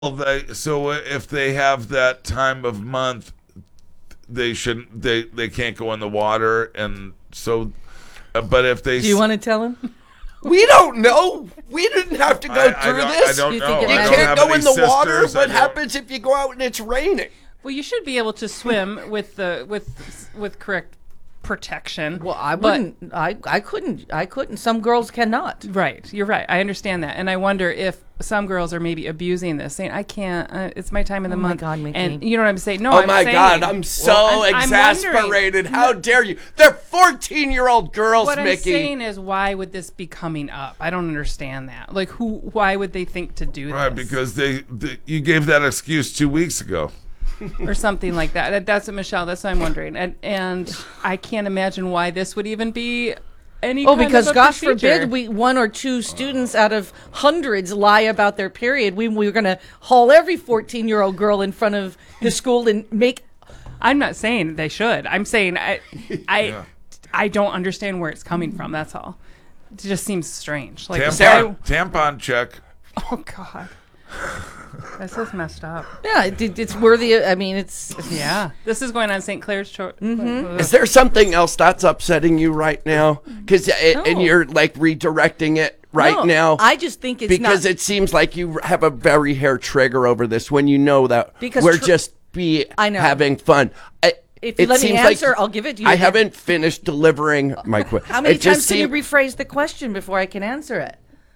So if they have that time of month, they shouldn't. They can't go in the water, and so. But if they, Do you want to tell him? We don't know. We didn't have to go through this. I don't You know. think it You I don't can't have go any in the water. sisters. What happens if you go out and it's raining? Well, you should be able to swim with correct protection. Well, I but- wouldn't. I couldn't. Some girls cannot. Right, you're right. I understand that, and I wonder if some girls are maybe abusing this, saying, "I can't. It's my time of the my month." God, Mickey. And you know what I'm saying? No, Oh I'm my saying, God, I'm so I'm exasperated. wondering- How dare you? They're 14-year-old girls, What I'm Mickey. saying is, why would this be coming up? I don't understand that. Like, why would they think to do Right, this? because you gave that excuse 2 weeks ago. Or something like that. That's what Michelle. That's what I'm wondering, and I can't imagine why this would even be any. Oh, kind because of a gosh procedure. forbid one or two students out of hundreds lie about their period. We were going to haul every 14-year-old girl in front of the school and make. I'm not saying they should. I'm saying I don't understand where it's coming from. That's all. It just seems strange. Like Tampon check. oh God, this is messed up. Yeah, it's worthy. I mean, it's. Yeah, this is going on St. Clair's Church. Is there something else that's upsetting you right now? Because and you're like redirecting it right No, now. I just think it's because not. it seems like you have a very hair trigger over this when you know that Because we're just I know. having fun. If you let me answer, I'll give it to you. I haven't finished delivering my question. How many times can you rephrase the question before I can answer it?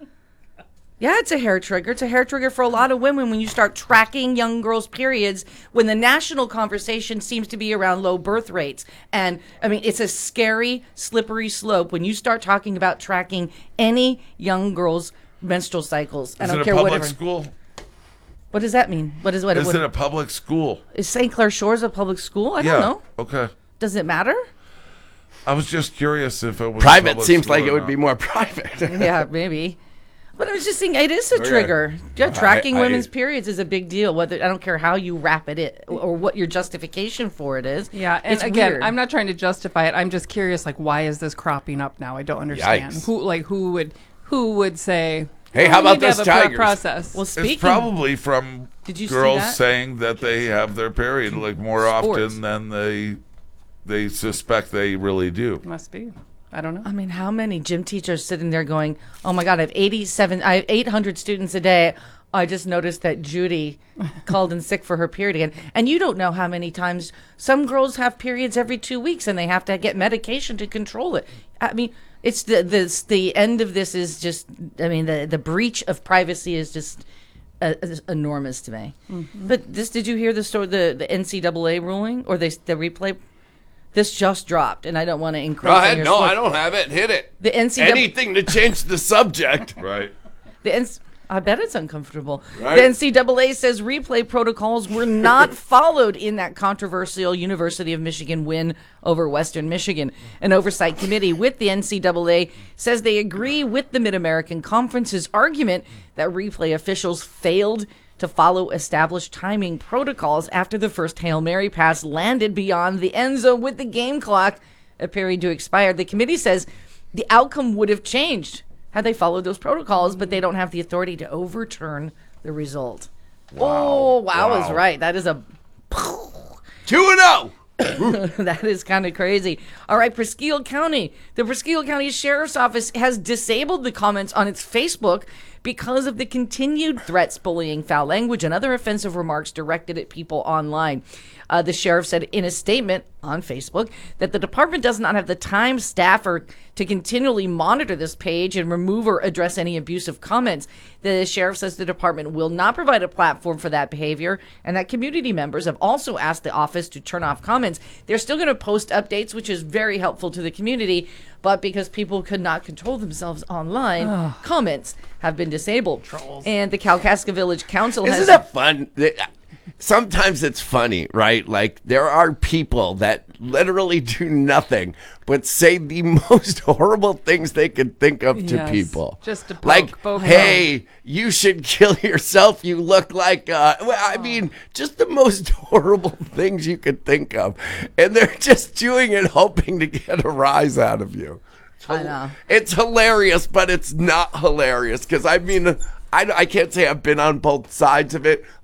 Yeah, it's a hair trigger. It's a hair trigger for a lot of women when you start tracking young girls' periods when the national conversation seems to be around low birth rates. And, I mean, it's a scary, slippery slope when you start talking about tracking any young girl's menstrual cycles. I Is don't it care a public whatever. school? What does that mean? What is what? Is it a public school? Is St. Clair Shores a public school? I don't know. Okay. Does it matter? I was just curious if it was a Private public seems school like or it would not. be more private. Yeah, maybe. But I was just saying, it is a trigger. Yeah, tracking I- women's periods is a big deal. Whether I don't care how you wrap it or what your justification for it is. Yeah, and It's again, weird. I'm not trying to justify it. I'm just curious, like, why is this cropping up now? I don't understand. Yikes. Who would say? Hey, "Oh, how we about need to those have a pro- tigers?" process? Well, It's speaking. probably from Did you see girls that? saying that they have their period like more Sports. often than they suspect they really do. Must be. I don't know. I mean, how many gym teachers sitting there going, "Oh my God, I have 800 students a day. I just noticed that Judy called in sick for her period again." And you don't know how many times some girls have periods every 2 weeks and they have to get medication to control it. I mean, it's the end of this is just. I mean, the breach of privacy is just is enormous to me. Mm-hmm. But did you hear the story, the NCAA ruling or the replay? This just dropped, and I don't want to encroach Go on ahead. your No, slope. I don't have it. Hit it. The NCAA. Anything to change the subject. Right. I bet it's uncomfortable. Right. The NCAA says replay protocols were not followed in that controversial University of Michigan win over Western Michigan. An oversight committee with the NCAA says they agree with the Mid-American Conference's argument that replay officials failed to follow established timing protocols after the first Hail Mary pass landed beyond the end zone with the game clock appearing to expire. The committee says the outcome would have changed had they followed those protocols, but they don't have the authority to overturn the result. Wow is right. That is a 2-0. that is kind of crazy. All right, Presqu'île County. The Presqu'île County Sheriff's Office has disabled the comments on its Facebook because of the continued threats, bullying, foul language, and other offensive remarks directed at people online. The sheriff said in a statement on Facebook that the department does not have the time, staff, or to continually monitor this page and remove or address any abusive comments. The sheriff says the department will not provide a platform for that behavior, and that community members have also asked the office to turn off comments. They're still going to post updates, which is very helpful to the community, but because people could not control themselves online, comments have been disabled. Trolls. And the Kalkaska Village Council has... Isn't that fun? Sometimes it's funny, right? Like, there are people that literally do nothing but say the most horrible things they could think of to Yes, people. just to like, poke hey, you should kill yourself. You look like, I mean, just the most horrible things you could think of. And they're just doing it hoping to get a rise out of you. I know. It's hilarious, but it's not hilarious because, I mean, I can't say I've been on both sides of it.